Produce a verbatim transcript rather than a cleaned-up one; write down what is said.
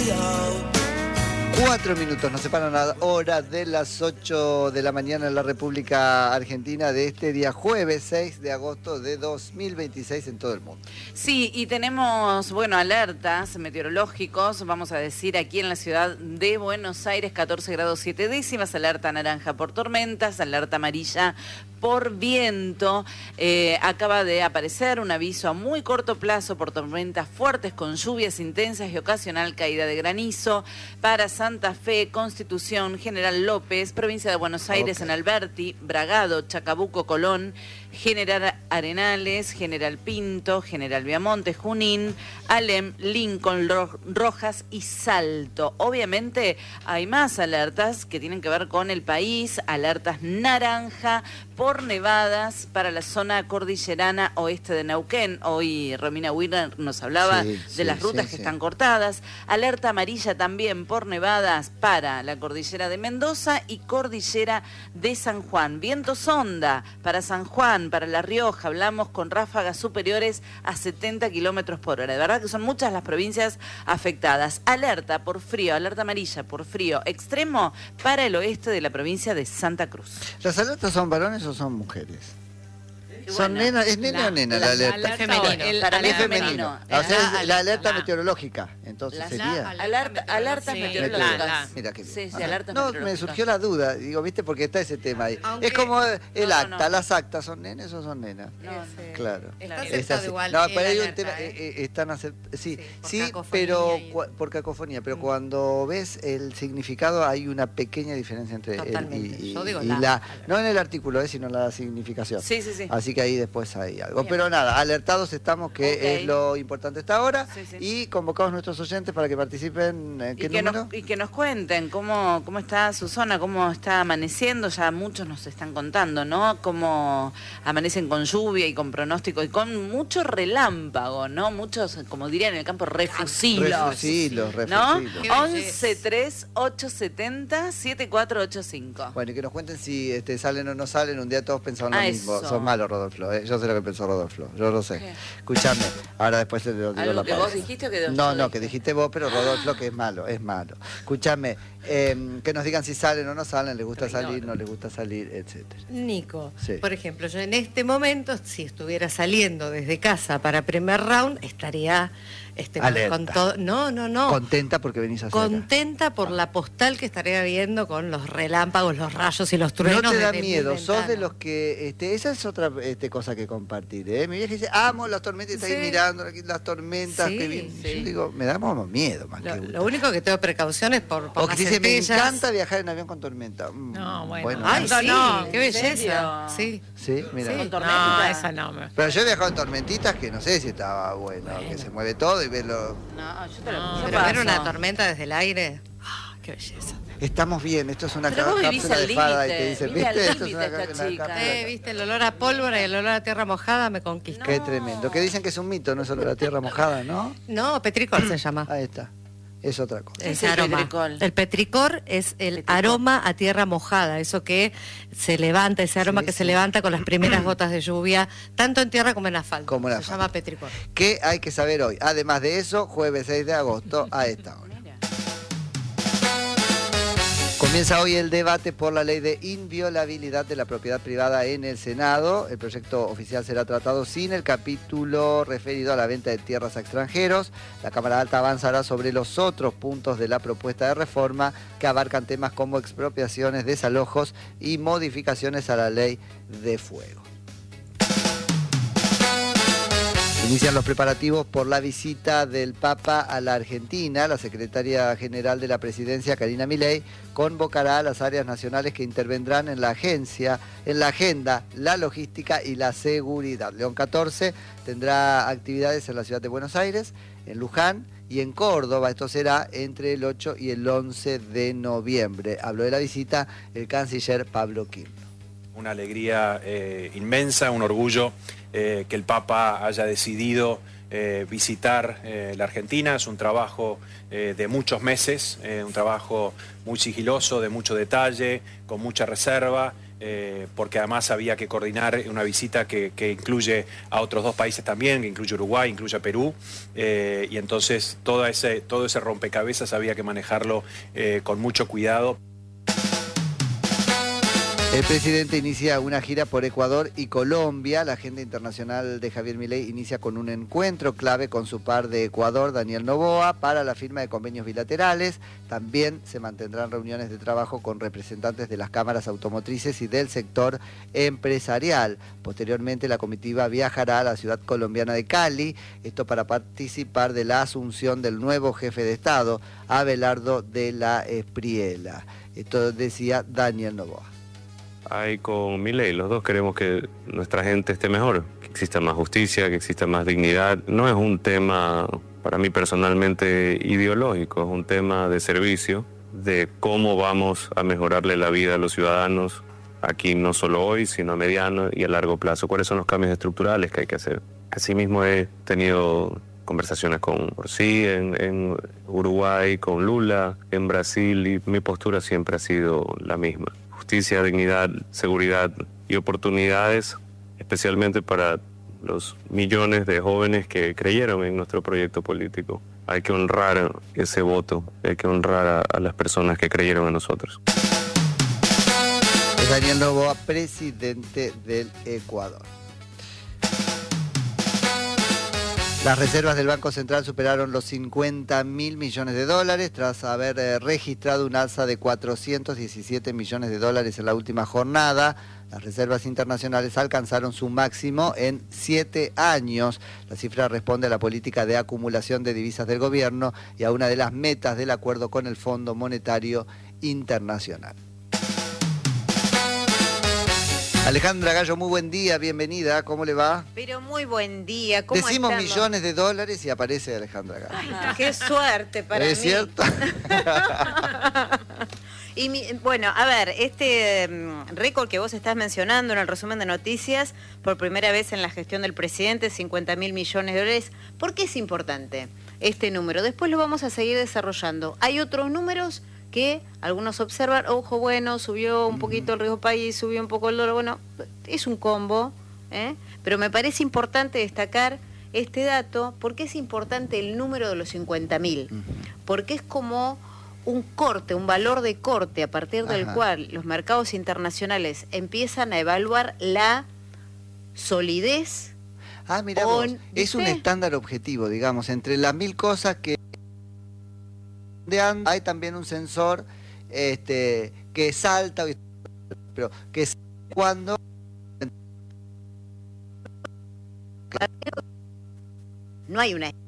Cuatro minutos nos separan a la hora de las ocho de la mañana en la República Argentina de este día jueves seis de agosto de dos mil veintiséis en todo el mundo. Sí, y tenemos, bueno, alertas meteorológicos, vamos a decir, aquí en la ciudad de Buenos Aires, catorce grados siete décimas, alerta naranja por tormentas, alerta amarilla por viento. Eh, acaba de aparecer un aviso a muy corto plazo por tormentas fuertes con lluvias intensas y ocasional caída de granizo para Santa Fe, Constitución, General López, provincia de Buenos Aires, okay. En Alberti, Bragado, Chacabuco, Colón, General Arenales, General Pinto, General Viamonte, Junín, Alem, Lincoln, Ro Rojas y Salto. Obviamente hay más alertas que tienen que ver con el país, alertas naranja por nevadas para la zona cordillerana oeste de Neuquén. Hoy Romina Wiener nos hablaba sí, de sí, las rutas sí, que sí. están cortadas. Alerta amarilla también por nevadas para la cordillera de Mendoza y cordillera de San Juan. Viento sonda para San Juan, para La Rioja, hablamos con ráfagas superiores a setenta kilómetros por hora. De verdad que son muchas las provincias afectadas. Alerta por frío, alerta amarilla por frío extremo para el oeste de la provincia de Santa Cruz. ¿Las alertas son varones o son mujeres? Son bueno, nena, ¿es nena la, o nena la, la alerta? La femenino. El, para mí es femenino. femenino. O sea, la, es la alerta la, meteorológica. Entonces la, sería. La, alerta, alertas sí, meteorológicas. La, la. Mira qué bien. Sí, sí, alertas no, meteorológicas. Me surgió la duda, digo, ¿viste? Porque está ese tema ahí. Aunque, es como el no, acta, no. Las actas, ¿son nenes o son nenas? No, no. Claro. Está acertado igual. No, pero hay un tema, eh, eh, están acer... sí, sí, sí pero y... por cacofonía, pero mm. cuando ves el significado hay una pequeña diferencia entre Totalmente. el y, y, Yo digo y la, la, no en el artículo, eh, sino en la significación. Sí, sí, sí. Así que ahí después hay algo. Bien. Pero nada, alertados estamos que okay. es lo importante hasta ahora sí, sí. y convocamos a nuestros oyentes para que participen. ¿En qué y, que número? Nos, y que nos cuenten cómo, cómo está su zona, cómo está amaneciendo. Ya muchos nos están contando, ¿no? Cómo amanecen con lluvia y con pronóstico y con mucho relámpago, ¿no? Muchos, como dirían en el campo, refusilos. Refusilos, refusilos. ¿No? once tres ocho setenta siete cuatro ocho cinco. Bueno, y que nos cuenten si este, salen o no salen. Un día todos pensaban lo ah, mismo. Eso. Sos malo, Rodolfo. ¿eh? Yo sé lo que pensó Rodolfo. Yo lo sé. ¿Qué? Escuchame. Ahora después te lo digo ¿Algo la que pausa. vos dijiste o que No, no, que dijiste vos, pero Rodolfo que es malo, es malo. Escúchame, eh, que nos digan si salen o no salen, les gusta salir, no les gusta salir, etcétera. Nico, sí. por ejemplo, yo en este momento, si estuviera saliendo desde casa para primer round, estaría este, con todo. No, no, no. Contenta porque venís a hacer Contenta acá. por la postal que estaría viendo con los relámpagos, los rayos y los truenos. No te da desde miedo, sos de los que, este, esa es otra este, cosa que compartir, ¿eh? Mi vieja dice, amo las tormentas, está sí. ahí mirando aquí las tormentas, sí, que vienen. Sí. Yo digo, me da como miedo más lo, que gusto. Lo único que tengo precauciones por, por o que dice, me estrellas. encanta viajar en avión con tormenta. Mm, no, bueno. bueno Ay, no, sí, no, qué belleza. Sí. Sí, mira. Sí, con tormenta. No, esa no me... Pero yo he viajado en tormentitas que no sé si estaba bueno, bueno. que se mueve todo y ves lo... No, yo te lo no, pero ver una tormenta desde el aire, ah, qué belleza. Estamos bien, esto es una pero vos vivís cápsula al de fada y límite, te dice, vive ¿viste? al Esto es una, límite esta una chica. cápsula. Eh, viste, el olor a pólvora y el olor a tierra mojada me conquistó. No. Qué tremendo. Que dicen que es un mito, no es solo la tierra mojada, ¿no? No, petricor se llama. Ahí está. Es otra cosa. Es el aroma. petricor. El petricor es el petricor. aroma a tierra mojada, eso que se levanta, ese aroma sí, que sí. se levanta con las primeras gotas de lluvia, tanto en tierra como en asfalto. Como en se asfalto. llama petricor. ¿Qué hay que saber hoy? Además de eso, jueves seis de agosto a esta hora. Comienza hoy el debate por la ley de inviolabilidad de la propiedad privada en el Senado. El proyecto oficial será tratado sin el capítulo referido a la venta de tierras a extranjeros. La Cámara Alta avanzará sobre los otros puntos de la propuesta de reforma que abarcan temas como expropiaciones, desalojos y modificaciones a la ley de fuego. Inician los preparativos por la visita del Papa a la Argentina. La secretaria general de la presidencia, Karina Milei, convocará a las áreas nacionales que intervendrán en la agencia, en la agenda, la logística y la seguridad. León catorce tendrá actividades en la ciudad de Buenos Aires, en Luján y en Córdoba. Esto será entre el ocho y el once de noviembre. Habló de la visita el canciller Pablo Quirno. Una alegría eh, inmensa, un orgullo eh, que el Papa haya decidido eh, visitar eh, la Argentina. Es un trabajo eh, de muchos meses, eh, un trabajo muy sigiloso, de mucho detalle, con mucha reserva, eh, porque además había que coordinar una visita que, que incluye a otros dos países también, que incluye Uruguay, incluye a Perú, eh, y entonces todo ese, todo ese rompecabezas había que manejarlo eh, con mucho cuidado. El presidente inicia una gira por Ecuador y Colombia. La agenda internacional de Javier Milei inicia con un encuentro clave con su par de Ecuador, Daniel Noboa, para la firma de convenios bilaterales. También se mantendrán reuniones de trabajo con representantes de las cámaras automotrices y del sector empresarial. Posteriormente, la comitiva viajará a la ciudad colombiana de Cali, esto para participar de la asunción del nuevo jefe de Estado, Abelardo de la Espriella. Esto decía Daniel Noboa. Ahí con Milei, los dos queremos que nuestra gente esté mejor, que exista más justicia, que exista más dignidad. No es un tema, para mí personalmente, ideológico, es un tema de servicio, de cómo vamos a mejorarle la vida a los ciudadanos, aquí no solo hoy, sino a mediano y a largo plazo. ¿Cuáles son los cambios estructurales que hay que hacer? Asimismo he tenido conversaciones con Orsi en, en Uruguay, con Lula en Brasil, y mi postura siempre ha sido la misma. Justicia, dignidad, seguridad y oportunidades, especialmente para los millones de jóvenes que creyeron en nuestro proyecto político. Hay que honrar ese voto, hay que honrar a, a las personas que creyeron en nosotros. Es Daniel Noboa, presidente del Ecuador. Las reservas del Banco Central superaron los cincuenta mil millones de dólares tras haber eh, registrado un alza de cuatrocientos diecisiete millones de dólares en la última jornada. Las reservas internacionales alcanzaron su máximo en siete años. La cifra responde a la política de acumulación de divisas del gobierno y a una de las metas del acuerdo con el Fondo Monetario Internacional. Alejandra Gallo, muy buen día, bienvenida, ¿cómo le va? Pero muy buen día, ¿cómo Decimos estamos? Millones de dólares y aparece Alejandra Gallo. Ay, qué suerte para ¿Es mí. cierto? Y mi, bueno, a ver, este um, récord que vos estás mencionando en el resumen de noticias, por primera vez en la gestión del presidente, cincuenta mil millones de dólares, ¿por qué es importante este número? Después lo vamos a seguir desarrollando. Hay otros números que algunos observan, ojo, bueno, subió un poquito el riesgo país, subió un poco el dólar, bueno, es un combo, ¿eh? Pero me parece importante destacar este dato, porque es importante el número de los cincuenta mil, porque es como un corte, un valor de corte a partir del Ajá. cual los mercados internacionales empiezan a evaluar la solidez. Ah, mira vos, es un estándar objetivo, digamos, entre las mil cosas que hay también un sensor este, que salta, pero que cuando no hay una